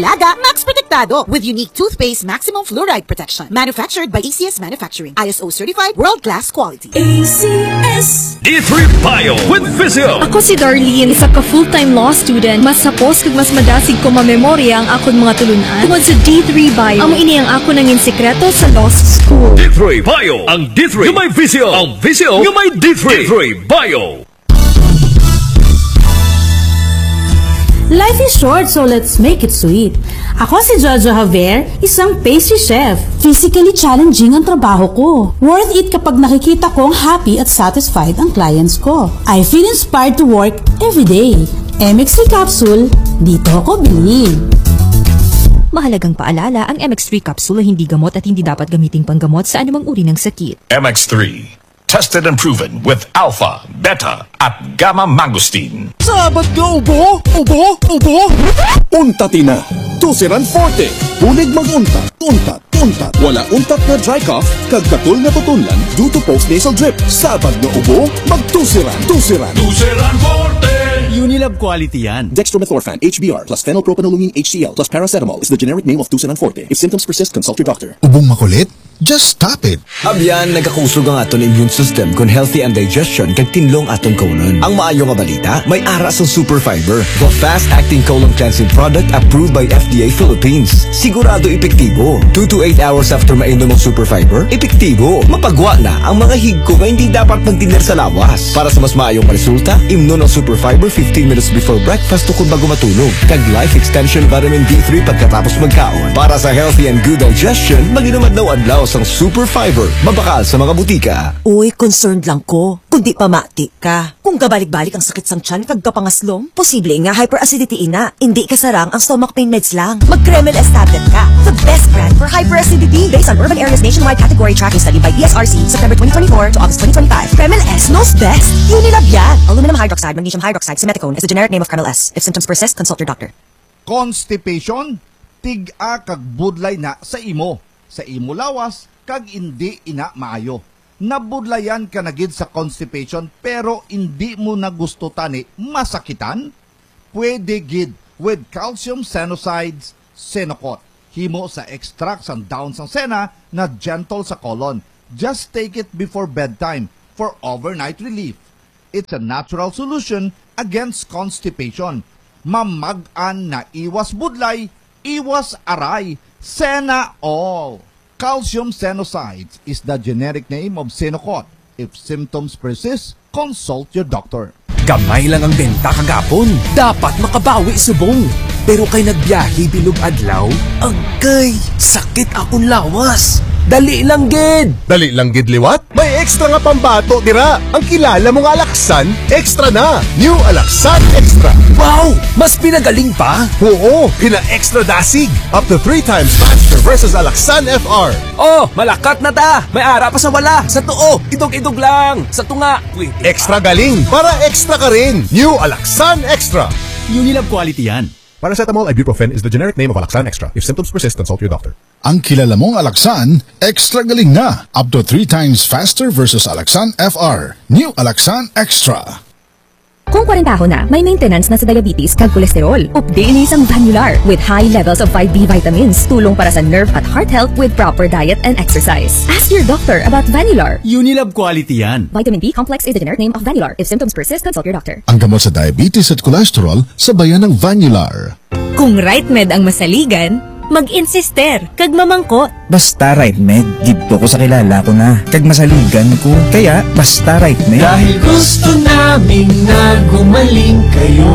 alaga, Max Protektado with unique toothpaste maximum fluoride protection. Manufactured by ACS Manufacturing. ISO certified world-class quality. ACS D3 Bio with Vizio. Ako si Darlene, isa ka full-time law student. Mas sapos kag mas madasig ko mamemorya ang akon mga tulunan. Tungod sa D3 Bio, amo ini ang ako nangin sekreto sa law school. D3 Bio. Ang D3 yung may Vizio. Ang Vizio yung may D3. D3 Bio. Life is short, so let's make it sweet. Ako si Jojo Javier, isang pastry chef. Physically challenging ang trabaho ko. Worth it kapag nakikita kong happy at satisfied ang clients ko. I feel inspired to work every day. MX3 capsule, dito ako bilhin. Mahalagang paalala, ang MX3 capsule ay hindi gamot at hindi dapat gamiting panggamot sa anumang uri ng sakit. MX3, tested and proven with alpha, beta, at gamma mangosteen. Sabat ka, ubo! Ubo! Ubo! Untatin na! Tusiran Forte! Bulig mag-untat, untat, untat. Wala untat na dry cough, kagkatul na tutunlan due to post-nasal drip. Sabat na ubo, magtusiran, tusiran. Tusiran Forte! Unilab quality yan. Dextromethorphan HBr plus phenylpropanolumine HCl plus paracetamol is the generic name of Tusiran Forte. If symptoms persist, consult your doctor. Ubong makulit? Just stop it. Abyan, nagakusog ang aton immune system kung healthy ang digestion kag tinlong aton kaunon. Ang maayo nga balita, may ara sa Super Fiber, the fast-acting colon cleansing product approved by FDA Philippines. Sigurado epektibo. 2 to 8 hours after mainom ang Super Fiber, epektibo. Mapagwa na ang mga higko nga hindi dapat magtiner sa lawas. Para sa mas maayong resulta, imnon ang Super Fiber 15 minutes before breakfast o kung bago matulog. Kag life extension vitamin D3 pagkatapos magkaon. Para sa healthy and good digestion, mag-inom adlaw-adlaw ang Super Fiber, mabakal sa mga butika. Uy, concerned lang ko. Kundi pamati ka. Kung kabalik-balik ang sakit sang tiyan kag kapangaslom, posible nga hyperacidity ina. Hindi kasarang ang stomach pain meds lang. Mag-Kremel S tablet ka. The best brand for hyperacidity. Based on Urban Areas Nationwide Category Tracking Study by ESRC, September 2024 to August 2025. Kremel S knows best. Unilab yan. Aluminum hydroxide, magnesium hydroxide, simeticone is the generic name of Kremel S. If symptoms persist, consult your doctor. Constipation, tig-a kag budlay na sa imo. Sa imo lawas, kag hindi ina maayo. Nabudlayan ka na gid sa constipation pero hindi mo na gusto tani masakitan? Pwede gid with calcium senosides Senocot. Himo sa extract sang dahon sang sena na gentle sa colon. Just take it before bedtime for overnight relief. It's a natural solution against constipation. Mamag-an na iwas budlay, iwas aray, Sena all. Calcium senosides is the generic name of Senocot. If symptoms persist, consult your doctor. Gamay lang ang benta kagapon. Dapat makabawi subong. Pero kay nagbiyahe bilog adlaw, agay, sakit akong lawas. Dali lang gid. Dali lang gid liwat? May extra nga pambato dira. Ang kilala mong Alaxan, extra na. New Alaxan Extra. Wow! Mas pinagaling pa? Oo, pina-extra dasig. Up to 3 times faster versus Alaxan FR. Oh, malakat na ta. May ara pa sa wala. Sa tuo, idog-idog lang. Sa tunga, pwede. Extra galing para extra ka rin. New Alaxan Extra. Unilab quality yan. Paracetamol ibuprofen is the generic name of Alaxan Extra. If symptoms persist, consult your doctor. Ang kilala mong Alaxan, extra galing na. Up to 3 times faster versus Alaxan FR. New Alaxan Extra. Kung 40 na, may maintenance na sa diabetes kag kolesterol. Update ni isang Vanular with high levels of 5B vitamins. Tulong para sa nerve at heart health with proper diet and exercise. Ask your doctor about Vanular. Unilab quality yan. Vitamin B complex is the generic name of Vanular. If symptoms persist, consult your doctor. Ang gamot sa diabetes at kolesterol, sabayan ng Vanular. Kung right med ang masaligan, mag-insister, kag mamangkot. Basta right med, dito ko sa kilala ko na. Kag masaligan ko, kaya basta right med. Dahil gusto namin na gumaling kayo.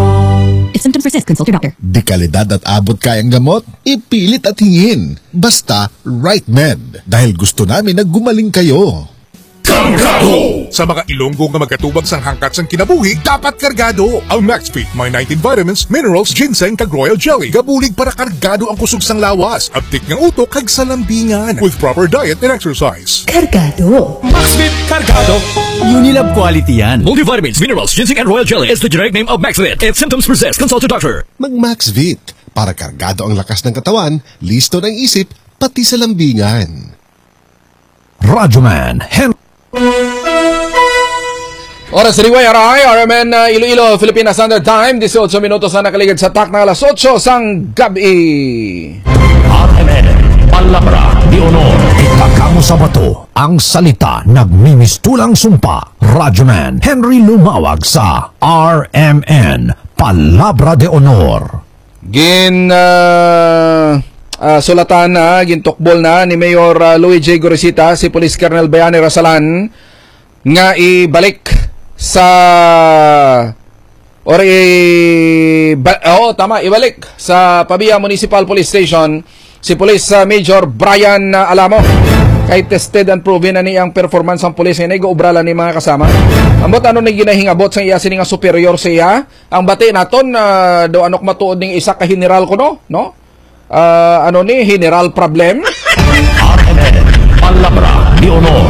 If symptoms persist, consult your doctor. Di kalidad at abot kayang gamot, ipilit at hingin. Basta right med. Dahil gusto namin na gumaling kayo. Kargado! Sa mga Ilonggo nga magkatubag sang hangkat sang kinabuhi, dapat kargado! Ang MaxFit may 19 vitamins, minerals, ginseng kag royal jelly. Gabulig para kargado ang kusog sang lawas. Abtik ng utok kag salambingan. With proper diet and exercise. Kargado! MaxFit Kargado! Unilab quality yan. Multivitamins, minerals, ginseng and royal jelly is the generic name of MaxFit. If symptoms persist, consult your doctor. Mag-MaxVit. Para kargado ang lakas ng katawan, listo ng isip, pati sa lambingan. Radyoman, Oras sa Liway Aray, RMN Iloilo, Philippine Standard Time, 18 minutos na nakaligid sa tak ng alas 8 sang gabi. RMN Palabra de Honor. Ikakamo sa bato ang salita nagmimistulang sumpa. Radyoman Henry Lumawag sa RMN Palabra de Honor. Sulatan na, gintukbol na ni Mayor Luigi Gorisita si Police Colonel Bayani Rasalan nga ibalik ibalik sa Pabia Municipal Police Station si Police Major Brian Alamo. Kay tested and proven na niyang performance ang police nga nag-ubrala ni mga kasama. Ambot ano ni ginahingabot sa iya sining superior sa iya. Ang bati naton do anok matuod ning isa ka general kuno, no? Ano ni general problem? Palabra de Honor.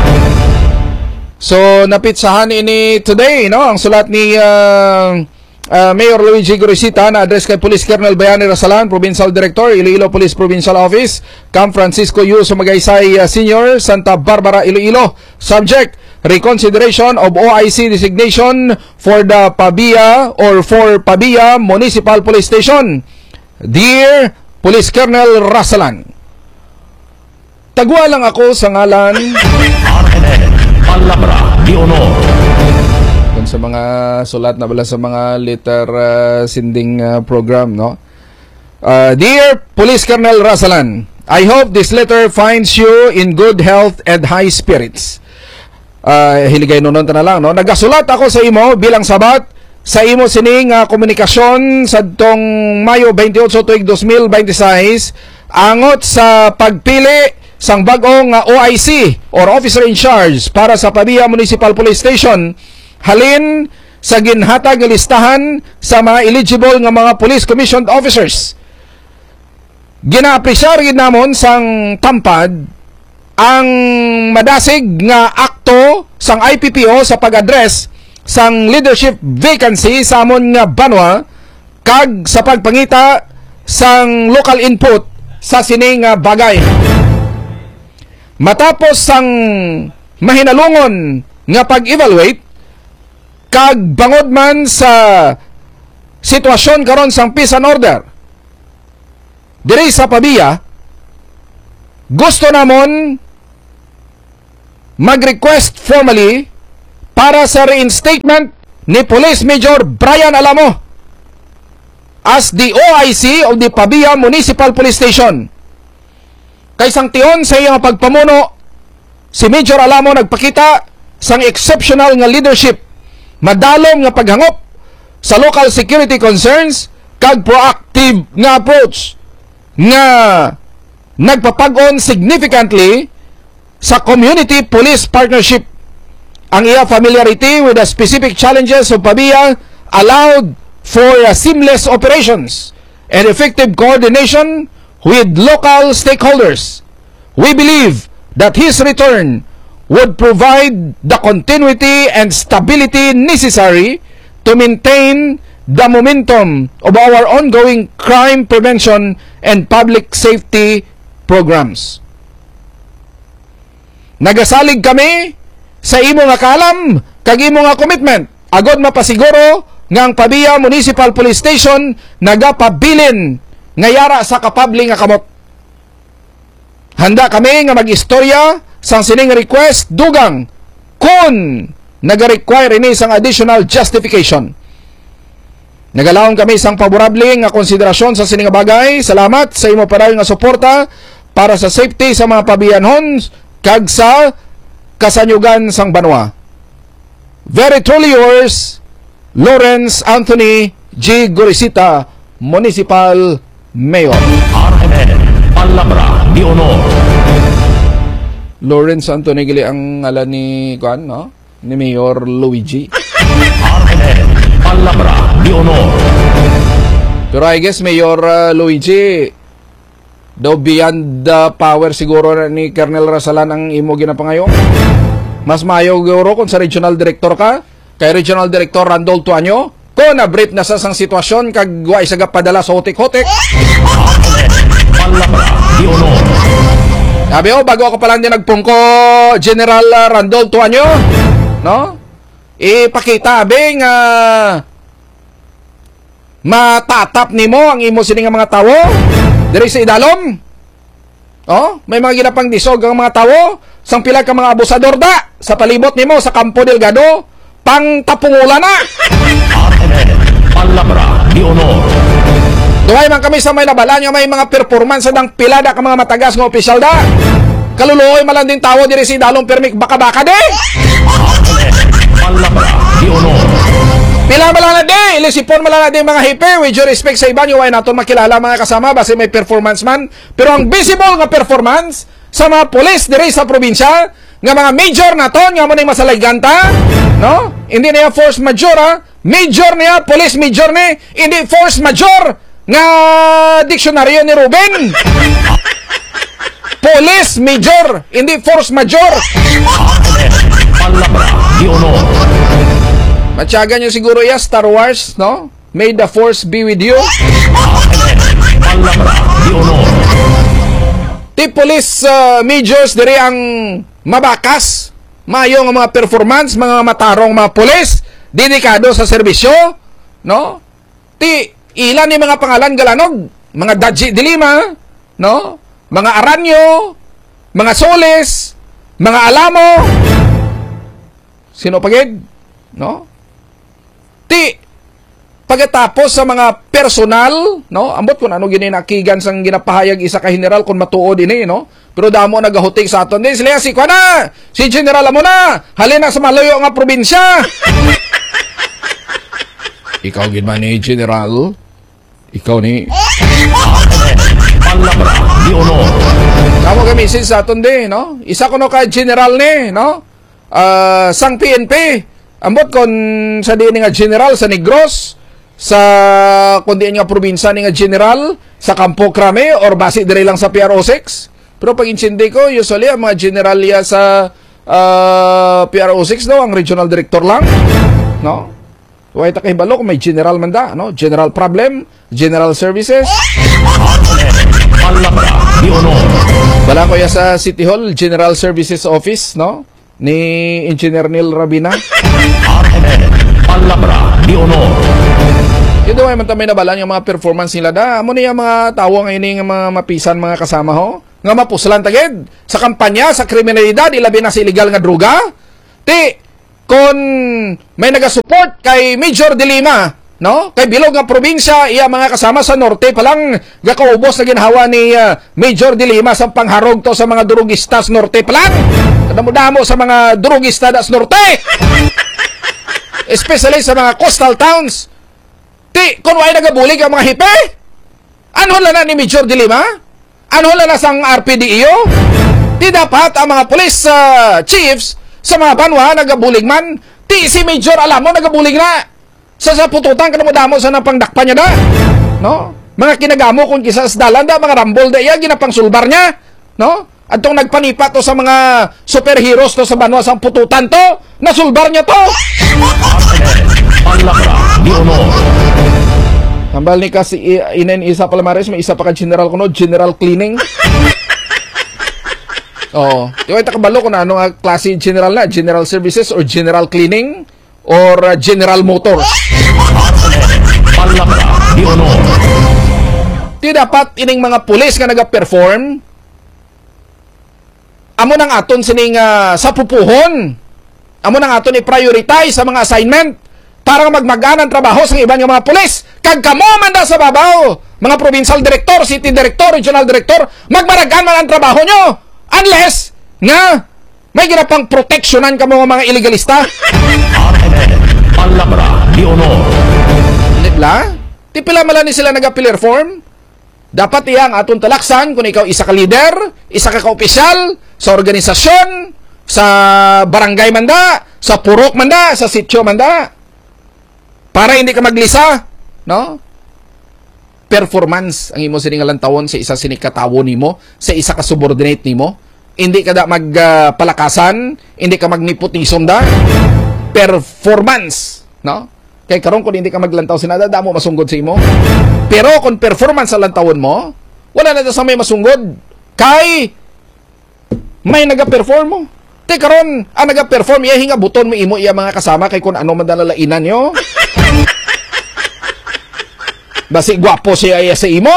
So napitsahan ini today, no? Ang sulat ni Mayor Luigi Gorisita na address kay Police Colonel Bayani Rasalan, Provincial Director, Iloilo Police Provincial Office, Camp Francisco U. Sumagaysay Senior, Santa Barbara, Iloilo. Subject, reconsideration of OIC designation for the Pabia or for Pabia Municipal Police Station. Dear Police Colonel Rasalan, tagwa lang ako sa ngalan Palabra de Honor. Kung sa mga sulat na bala sa mga letter sending program, no? Dear Police Colonel Rasalan, I hope this letter finds you in good health and high spirits. Hiligay nonon ta na lang, no? Nagasulat ako sa imo bilang sabat sa imo sining komunikasyon sa tong Mayo 28 tuig 2026 angot sa pagpili sang bagong OIC or Officer in Charge para sa Pabia Municipal Police Station halin sa ginhatag nga listahan sa mga eligible nga mga Police Commissioned Officers. Ginaapresyar gid namon sang tampad ang madasig nga akto sang IPPO sa pag-address sang leadership vacancy sa amon nga banwa kag sa pagpangita sang local input sa sining bagay. Matapos sang mahinalungon nga pag-evaluate kag bangod man sa sitwasyon karon sang peace and order diri sa Pabia, gusto namon mag-request formally para sa reinstatement ni Police Major Brian Alamo as the OIC of the Pabia Municipal Police Station. Kaysang tion sa iyang pagpamuno, si Major Alamo nagpakita sang exceptional nga leadership, madalom nga paghangop sa local security concerns kag proactive nga approach nga nagpapag-on significantly sa community police partnership. Ang iya familiarity with the specific challenges of Pabia allowed for seamless operations and effective coordination with local stakeholders. We believe that his return would provide the continuity and stability necessary to maintain the momentum of our ongoing crime prevention and public safety programs. Nagasalig kami sa imo nga kalam kag imo nga commitment agod mapasiguro nga ang Pabia Municipal Police Station nagapabilin nga yara sa kapabli nga kamot. Handa kami nga mag-istorya sang sining request dugang kung nag-require ini sang additional justification. Nagalawon kami sang favorable nga konsiderasyon sa sining bagay. Salamat sa imo parayon nga suporta para sa safety sa mga pabiyanhon kag sa kasanyugan sang banwa. Very truly yours, Lawrence Anthony G. Gorisita, Municipal Mayor. RMN Palabra de Honor. Lawrence Anthony gali ang ngalan ni kuan, no? Ni Mayor Luigi. RMN Palabra de Honor. Pero I guess Mayor Luigi daw beyond the power siguro ni Colonel Rasalan ang imo ginapangayo. Mas maayo siguro kung sa regional director ka, kay regional director Randol Tuanyo, kung na-brief na sa sang sitwasyon kag wa isagap padala sa hotik-hotik. Palabra de Honor. Sabi bago ako pala niya nagpungko General Randol Tuanyo, no? ipakita bing matatap nimo ang imo sini nga mga tawo diri sa idalom. May mga ginapang disog ang mga tawo sang pila ka mga abusador da sa palibot nimo sa Campo Delgado, pang tapungula na. Palabra di honor. Duhay man kami sa may nabalan nga may mga performance ng pilada ka mga matagas ng opisyal da. Kaluluoy malang din tawo diri si dalong permik baka-baka de. Palabra di honor. Pila malang na de, ilisipon malang na de mga hipe, with due respect sa iban, yung ay natin makilala mga kasama base may performance man. Pero ang visible nga performance sa mga polis diri sa probinsya, nga mga major na to, nga mo na yung masaliganta, no? Hindi na yung force major, ha? Major niya, police major ni, hindi force major nga diksyonaryo ni Ruben. Police major, hindi force major. Palabra di honor. Matyaga nyo siguro ya, Star Wars, no? May the force be with you. Palabra di honor. Ti police majors diri ang mabakas, mayo nga mga performance, mga matarong mga polis, dedikado sa serbisyo, no? Ti ilan ni mga pangalan galanog, mga Daji Dilima, no? Mga Aranyo, mga Soles, mga Alamo. Sino pagid? No? Ti pagkatapos sa mga personal, no? Ambot kun ano gini nakigan sang ginapahayag isa ka general kun matuod ini, no? Pero damo nagahutik sa aton din sila si kuana, si general amo na, halina sa malayo nga probinsya. Ikaw gid man ni general. Ikaw ni Palabra di honor. Kamo kami sa aton din, no? Isa kuno ka general ni, no? Sang PNP. Ambot kon sa di nga general sa Negros, sa kundi nga probinsya ni nga general sa Campo Crame or base dire lang sa PRO6. Pero pag insindi ko, usually ang mga general ya sa PRO6, no, ang regional director lang, no? Huwag ita kahibalo kung may general man da, no? General problem, general services. Palabra di honor. Wala ko ya sa City Hall, General Services Office, no? Ni Engineer Neil Rabina. Palabra di honor. Ito ay mantamay na balan yung mga performance nila da. Amo niya mga tawo nga ini nga mga mapisan mga kasama ho. Nga mapuslan tagid sa kampanya sa kriminalidad, ilabi na sa illegal nga droga. Ti kon may naga-support kay Major Dilima, no? Kay bilog nga probinsya, iya mga kasama sa norte palang gakaubos na ginhawa ni Major Dilima sa pangharog to sa mga durugista sa norte palang. Kadamo-damo sa mga durugista sa norte. Especially sa mga coastal towns. Ti, kung ay nagabulig ang mga hipe, ano na ni Major Dilima? Ano na sang RPDEO? Ti dapat ang mga police chiefs sa mga banwa nagabulig man. Ti si Major alam mo nagabulig na. Sa pututan kadamo-damo sa napangdakpan niya da. No? Mga kinagamo kung kisas dalan da, mga rambol da iya, ginapang sulbar niya. No? At tong nagpanipa to sa mga superheroes to sa banwa sa pututan to, nasulbar niya to. Palabra di honor. Tambal ni kasi inen isa palamares, may isa pa ka general kuno, general cleaning. Oh, di ba kabalo kung ano nga klase general na, general services or general cleaning or general motors. Palabra di honor. Di dapat ining mga pulis nga naga-perform amo nang aton sining sa pupuhon. Amo nang aton i-prioritize sa mga assignment para magmagaan ang trabaho sa iban nga mga pulis. Kag kamo man da sa babaw, mga provincial director, city director, regional director, magmaragan man ang trabaho nyo. Unless nga may ginapang proteksyonan kamo mga illegalista. Palabra di honor. Libla? Tipila mala ni sila nag-perform. Dapat iyang aton talaksan kung ikaw isa ka leader, isa ka ka-opisyal sa organisasyon, sa barangay manda, sa purok manda, sa sityo manda. Para hindi ka maglisa, no? Performance ang imo siningalan tawon sa isa sinikatawo nimo, sa isa ka subordinate nimo. Hindi ka da magpalakasan, hindi ka magnipotism da. Performance, no? Kay karon kung hindi ka maglantaw sinada, damo masunggod sa imo. Pero kung performance sa lantawon mo, wala na sa may masunggod. Kay may naga-perform mo. Te karon ang naga-perform iya hinga buton mo imo iya mga kasama kay kun ano man dalalainan nyo. Basi gwapo siya iya sa imo.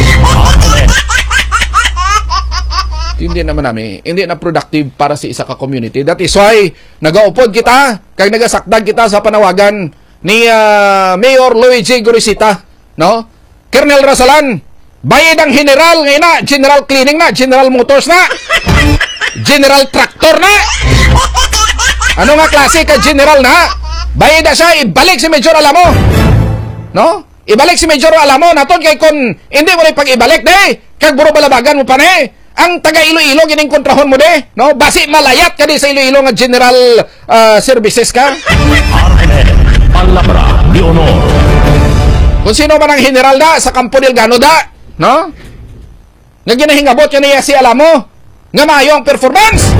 Hindi naman hindi na productive para sa isa ka community. That is why nagaupod kita kag nagasakdag kita sa panawagan ni Mayor Luigi Gorisita, no? Colonel Rasalan, bayad ang general ngayon na, general cleaning na, general motors na, general tractor na. Ano nga klase ka general na? Bayad na siya, ibalik si Major Alamo. No? Ibalik si Major Alamo naton kay kun hindi mo rin pag-ibalik de, kag buro balabagan mo pa ne. Ang taga Iloilo gining kontrahon mo de, no? Basi malayat ka di sa Iloilo nga general services ka. Palabra di honor. Kung sino man ang general da sa Campo Delgado da, no? Nga ginahingabot yan niya si Alamo nga maayo ang performance.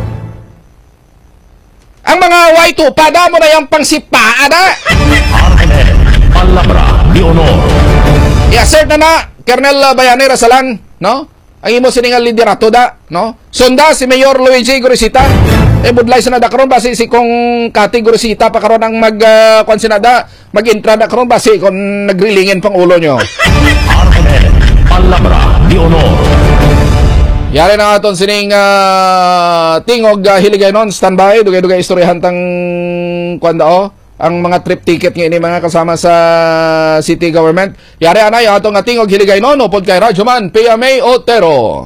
Ang mga Y2 pada mo na yung pangsipaa da. Palabra di honor. I-assert na Colonel Bayani Rasalan, no? Ang imo siningal liderato da, no? Sunda si Mayor Luigi Gorisita. Budlay sa nada karon basi si kong Kati Gorisita pa karon ang konsinada mag-intra na karon basi kung nagrilingin pang ulo nyo. Palabra di honor. Yari na aton sining tingog hiligay non standby dugay-dugay istoryahan tang kwanda ang mga trip ticket nga ini mga kasama sa city government. Yari anay atong tingog hiligay non upod kay Radyoman PMA Otero.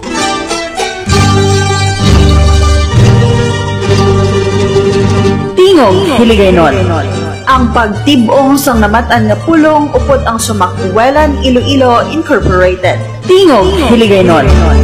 Tingog hiligaynon. Ang pagtibong sang namatan nga pulong upod ang Sumakbuelan Iloilo Incorporated. Tingog hiligaynon.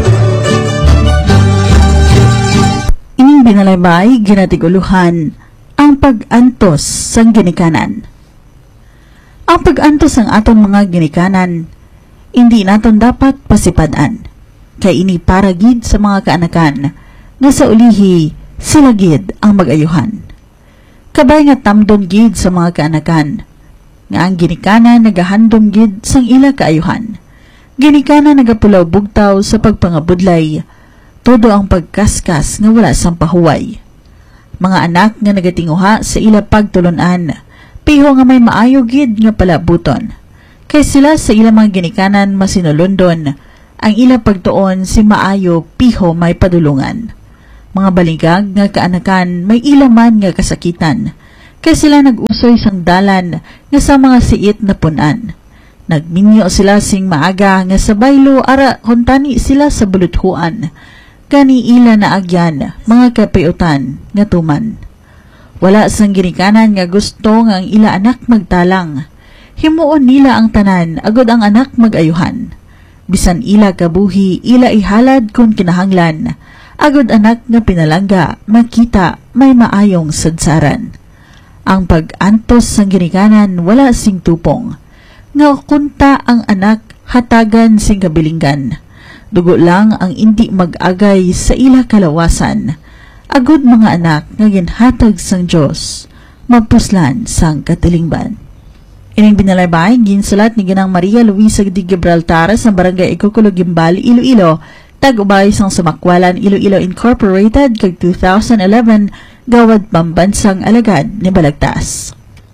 Ining binalaybay ginatiguluhan ang pag-antos sang ginikanan. Ang pag-antos sang aton mga ginikanan hindi naton dapat pasipadan. Kay ini para gid sa mga kaanakan nga sa ulihi sila gid ang mag-ayuhan. Kabay nga tamdon gid sa mga kaanakan nga ang ginikanan nagahandom gid sang ila kaayuhan. Ginikanan nagapulaw bugtaw sa pagpangabudlay, todo ang pagkaskas nga wala sang pahuway. Mga anak nga nagatinguha sa ila pagtulunan, piho nga may maayo gid nga palabuton. Kay sila sa ila mga ginikanan masinulundon, ang ila pagtuon si maayo piho may padulungan. Mga baligag nga kaanakan may ilaman nga kasakitan, kay sila nag-usoy sang dalan nga sa mga siit na punan. Nagminyo sila sing maaga nga sa baylo ara huntani sila sa buluthuan. Kani ila na agyan mga kapayutan nga tuman. Wala sang ginikanan nga gusto nga ang ila anak magtalang. Himuon nila ang tanan agod ang anak magayuhan. Bisan ila kabuhi ila ihalad kung kinahanglan. Agod anak nga pinalangga makita may maayong sadsaran. Ang pag-antos sang ginikanan wala sing tupong. Nga kunta ang anak hatagan sing kabilinggan. Dugo lang ang hindi mag-agay sa ila kalawasan. Agod mga anak nga ginhatag sang Dios, mapuslan sang katilingban. Ining binalaybay ginsulat ni Ginang Maria Luisa de Gibraltar sa Barangay Ikukulo Gimbal, Iloilo, tag-ubay sang Sumakbuelan Iloilo Incorporated kag 2011 gawad pambansang alagad ni Balagtas.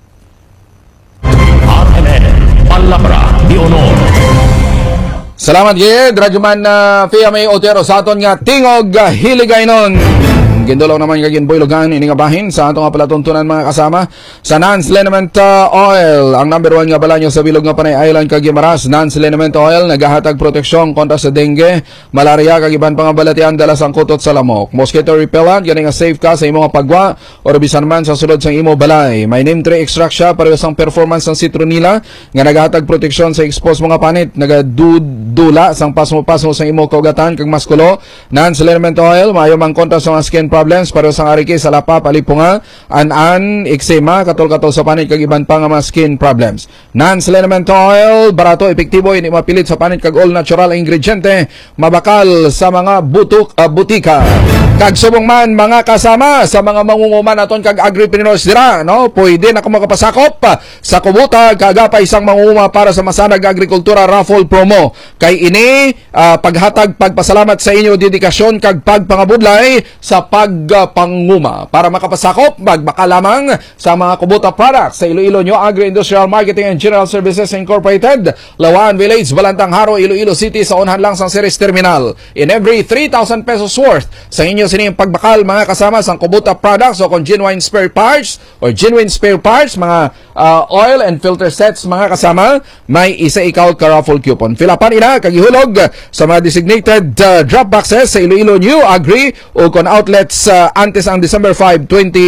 Palabra di honor. Salamat gid Radyoman PMA Otero sa aton nga tingog hiligaynon. Gindulaw naman kagin boylogan ini nga bahin sa atong nga palatuntunan mga kasama sa Nance Liniment Oil. Ang number 1 nga balanyo sa bilog nga Panay Island kag Guimaras. Nance Liniment Oil nagahatag proteksyon kontra sa dengue, malaria kag iban pang balatian dala sang kutot sa lamok. Mosquito repellent gani nga safe ka sa imong pagwa or bisan man sa sulod sang imo balay. May neem tree extract siya para sa performance ng citronella nga nagahatag proteksyon sa exposed mga panit, nagadudula sang pasmo-pasmo sa imo kaugatan kag maskulo. Nance Liniment Oil maayo man kontra sa mga skin problems para sa ariki sa lapa, palipunga, an-an, eksema, katol-katol sa panit kag iban pa nga mga skin problems. Nance Liniment Oil, barato, epektibo, hindi mapilit sa panit kag all natural ingrediente, mabakal sa mga butika. Kag subong man mga kasama sa mga mangunguman naton kag agripreneurs dira, no? Pwede na ko makapasakop sa kubuta kagapa isang mangunguma para sa masanag agrikultura raffle promo. kay ini paghatag pagpasalamat sa inyo dedikasyon kag pagpangabudlay sa pagpanguma para makapasakop magbaka lamang sa mga kubota products sa Iloilo New Agri-Industrial Marketing and General Services Incorporated, Lawan Village, Balantang Haro, Iloilo City sa unhan lang sang Ceres Terminal. In every 3,000 pesos worth sa inyo sining pagbakal mga kasama sang kubota products o kung genuine spare parts or genuine spare parts, mga oil and filter sets mga kasama, may isa ikaw ka-raffle coupon. Filapan ina kagihulog sa mga designated drop boxes sa Iloilo New Agri o kon outlets antes ang December 5,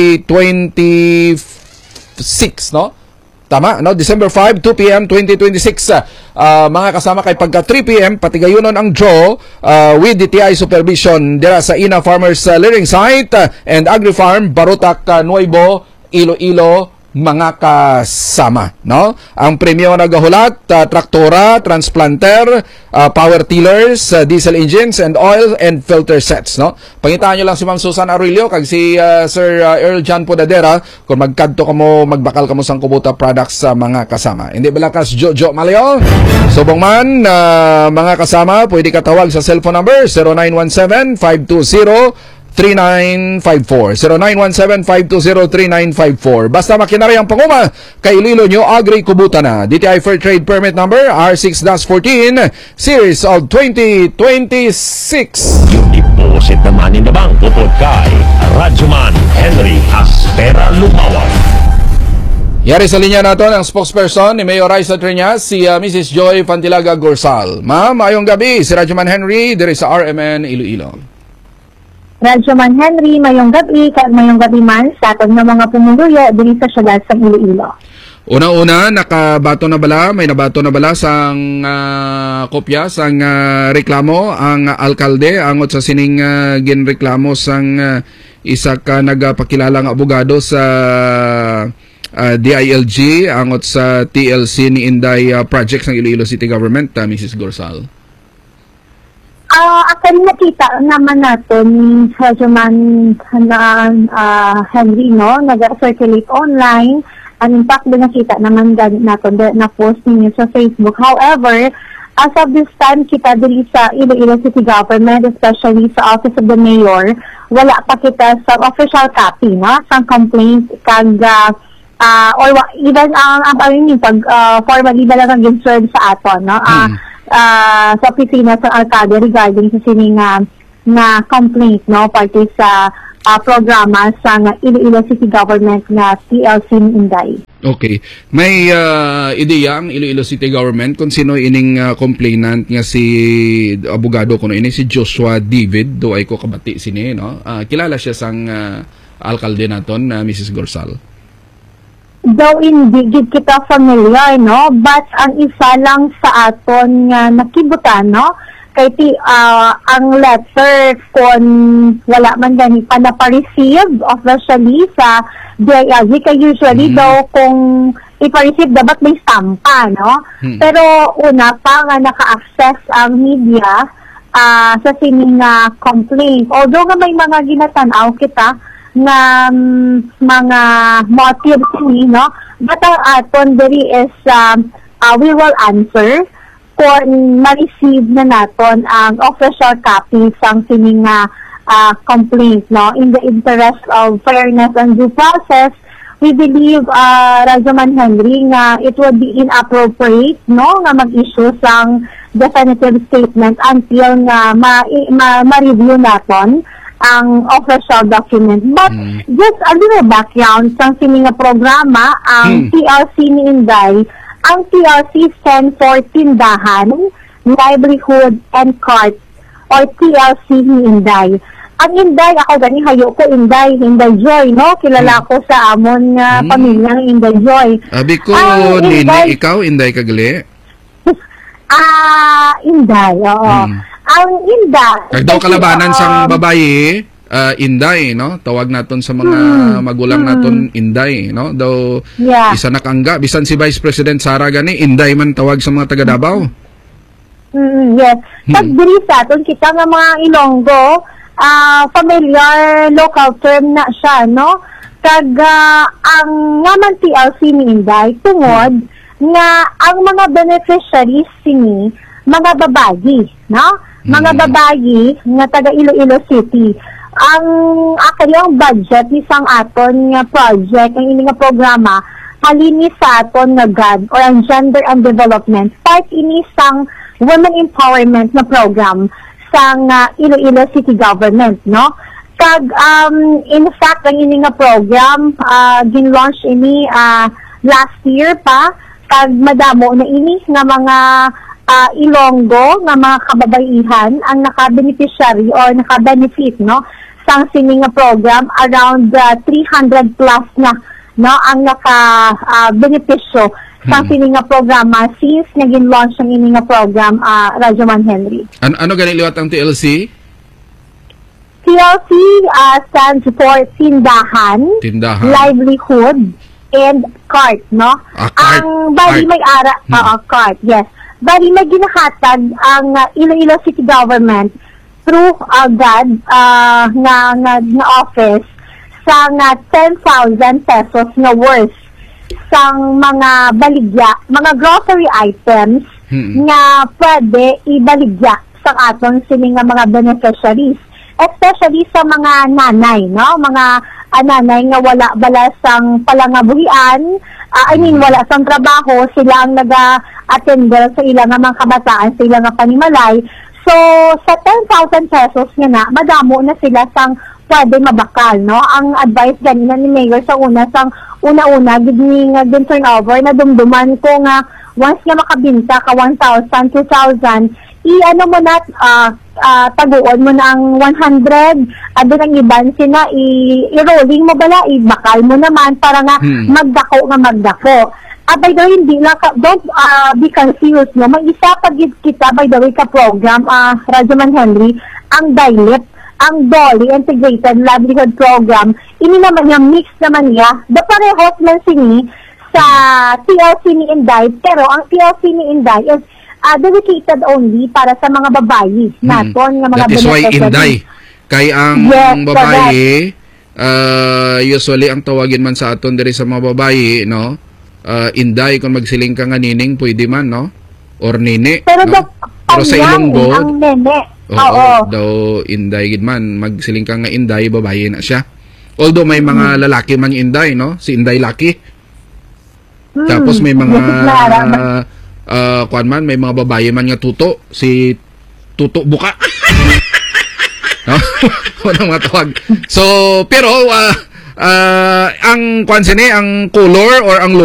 2026, no? Tama, no? December 5, 2 p.m. 2026. Mga kasama kay pagka 3 p.m. patigayunon ang draw with DTI supervision dira sa Ina Farmers Learning Site and Agri Farm, Barutak, Nuevo, Iloilo, mga kasama, no? Ang premyo nagahulat, traktora, transplanter, power tillers, diesel engines, and oil and filter sets, no? Pangitaan nyo lang si Ma'am Susan Aurelio kag si Sir Earl John Podadera kung magkadto kamo, magbakal kamo sang kubota products sa mga kasama. Hindi balakas Jojo Maleo. Subong man, mga kasama, pwede ka tawag sa cellphone number 0917-520-3954. 0917-520-3954. Basta makinari ang panguma kay Iloilo New Agri Kubuta na. DTI Fair Trade Permit Number R6-14 Series of 2026. Yung deposit naman in the bank upod kay Radyoman Henry Aspera Lumawag. Yari sa linya natin ang spokesperson ni Mayor Raisa Triñas, si Mrs. Joy Fantilaga Gorsal. Ma'am, ayong gabi, si Radyoman Henry diri sa RMN Iloilo. Radyoman Henry, mayong gabi, kag mayong gabi man sa atong nga mga pumuluyo diri sa syudad sa Iloilo. Una-una, nakabato na bala, may nabato na bala sang kopya sang reklamo ang alkalde angot sa sining ginreklamo sang isa ka nagpakilalang abogado sa DILG angot sa TLC ni Inday project ng Iloilo City Government, Mrs. Gorsal. Akan nakita naman natin ni Radyoman Henry, no? Nag-circulate online. In fact, nakita naman natin na post ninyo sa Facebook. However, as of this time, kita dili sa Iloilo City Government, especially sa Office of the Mayor, wala pa kita sa official copy, no? Sa complaint, kag or even pag formally ba lang nag-serve sa aton, no? Sa opisina sa Alcade regarding sa sining na complaint, no, parte sa programa sa Iloilo City Government na TLC ni Inday. Okay. May ideya ang Iloilo City Government kung sino ining complainant nga si abogado kuno ini si Joshua David, do ay ko kabati sini, no? Kilala siya sang alkalde naton, Mrs. Gorsal. Though hindi kita familiar, no? But ang isa lang sa aton nga nakibutan, no? Kay ang letter kung wala man gani pa na-receive officially sa DILG, kay usually daw kung ipa-receive dapat may stampa, no? Pero una pa nga naka-access ang media sa sining complaint. Although nga may mga ginatanaw kita na mga motives ni, no? But ang aton diri is we will answer kung ma-receive na naton ang official copy sang sining complaint, no? In the interest of fairness and due process, we believe Radyoman Henry nga it would be inappropriate, no, nga mag-issue sang definitive statement until nga ma-review naton ang official document. But just a little background sa sining programa, ang TLC ni Inday, ang TLC stand for Tindahan, Livelihood and Cart, or TLC ni Inday. Ang Inday, ako gani hayo ko Inday Joy, no? Kilala ko sa amon nga pamilyang Inday Joy. Abi ko, Nini, ikaw Inday kagali? Inday, oo. Ang Inday. Kagdaw kalabanan sang babaye, Inday, no? Tawag naton sa mga magulang naton Inday, no? Daw isa nakangga, bisan si Vice President Sara gani, Inday man tawag sa mga taga Davao. Yes. Pag diri sa aton kita nga mga Ilonggo, familiar local term na siya, no? Kag ang naman TLC ni Inday tungod nga ang mga beneficiaries sini mga babayi, no? Mga babayi nga taga Iloilo City. Ang akayong budget ni sang aton nga project, ang ini nga programa, halini sa aton nga GAD or ang Gender and Development, part ini sang women empowerment na program sang Iloilo City Government, no? Kag in fact ang ini nga program gin-launch ini last year pa, kag madamo na ini nga mga Ilonggo nga mga kababaihan ang naka-beneficiary or naka-benefit, no, sang sini nga program. Around 300 plus na, no, ang naka-benepisyo sang sini nga programa since naging launch ang ini nga program, Rajuman Henry. Ano ganit liwat ang TLC? TLC stands for Tindahan, Livelihood, and CART, no? CART. Ang bali may CART, yes. Bali may ginahatag ang Iloilo City Government through GAD nga office sa 10,000 pesos na worth sang mga baligya, mga grocery items nga pwede ibaligya sa aton sini nga mga beneficiaries, especially sa mga nanay, no? Mga nanay nga wala bala sang palangabuhian, wala sang trabaho, sila ang naga-attender sa ilang mga kabataan, sa ilang panimalay. So, sa 10,000 pesos nga na, madamo na sila sang pwede mabakal, no? Ang advice ganina ni Mayor sa una-una, gid turnover na dumduman ko nga, once nga makabinta ka 1,000, 2,000, i-ano mo na, taguon mo na ang 100, doon ang iban sina, i-rolling mo bala, ibakal mo naman para nga magdako. By the way, hindi lang, don't be confused, no? May isa pagid kita, by the way, ka program, Rajuman Henry, ang DILIP, ang Dolly Integrated Livelihood Program, ini naman yung mix naman niya, parehos man sini sa TLC ni Inday, pero ang TLC ni Inday is dedicated only para sa mga babayi naton nga mga that is why Inday kay ang babayi usually ang tawagin man sa aton diri sa mga babayi, no, Inday kung magsiling ka nga nining pwede man, no, or nini, pero no? Pero sa Ilonggo ang nene, daw Inday gid man, magsiling ka nga Inday, babayi na siya, although may mga lalaki man Inday, no, si Inday laki, tapos may mga kuan man, may mga babae man nga tuto, si tuto buka. No? Unang matawag. So, pero ang kuan sini, ang color or ang